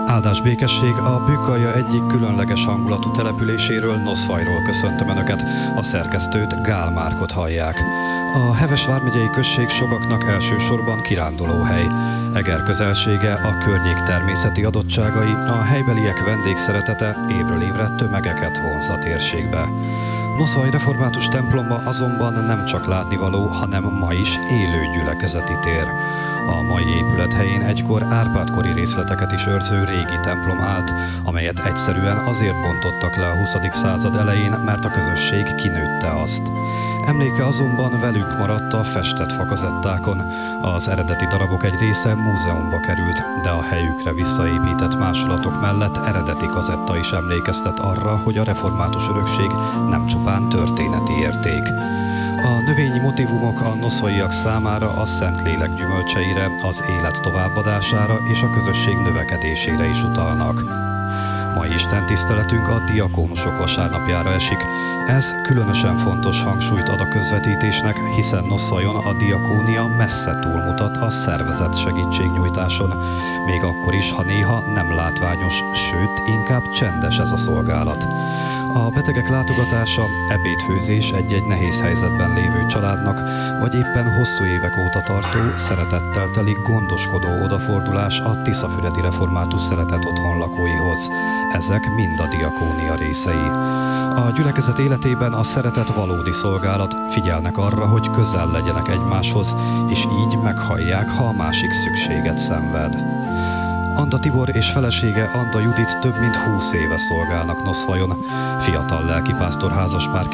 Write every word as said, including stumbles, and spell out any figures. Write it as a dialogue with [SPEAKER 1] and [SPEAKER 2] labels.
[SPEAKER 1] Áldás békesség, a Bükkalja egyik különleges hangulatú településéről, Noszfajról köszöntöm Önöket, a szerkesztőt, Gál Márkot hallják. A Heves vármegyei község sokaknak elsősorban kirándulóhely. Eger közelsége, a környék természeti adottságai, a helybeliek vendégszeretete évről évre tömegeket vonz a térségbe. Noszvaj református temploma azonban nem csak látnivaló, hanem ma is élő gyülekezeti tér. A mai épület helyén egykor Árpád-kori részleteket is őrző régi templom állt, amelyet egyszerűen azért bontottak le a huszadik század elején, mert a közösség kinőtte azt. Emléke azonban velük maradt a festett fakazettákon. Az eredeti darabok egy része múzeumba került, de a helyükre visszaépített másolatok mellett eredeti kazetta is emlékeztet arra, hogy a református örökség nem csupán történeti érték. A növényi motivumok a noszvaiak számára a Szentlélek gyümölcseire, az élet továbbadására és a közösség növekedésére is utalnak. Mai Isten tiszteletünk a diakónusok vasárnapjára esik. Ez különösen fontos hangsúlyt ad a közvetítésnek, hiszen Noszvajon a diakónia messze túlmutat a szervezett segítségnyújtáson, még akkor is, ha néha nem látványos, sőt, inkább csendes ez a szolgálat. A betegek látogatása, ebédfőzés egy-egy nehéz helyzetben lévő családnak, vagy éppen hosszú évek óta tartó, szeretettel teli gondoskodó odafordulás a Tiszafüredi Református Szeretet Otthon lakóihoz. Ezek mind a diakónia részei. A gyülekezet életében a szeretet valódi szolgálat, figyelnek arra, hogy közel legyenek egymáshoz, és így meghallják, ha a másik szükséget szenved. Anda Tibor és felesége Anda Judit több mint húsz éve szolgálnak Noszvajon. Fiatal lelkipásztor házaspár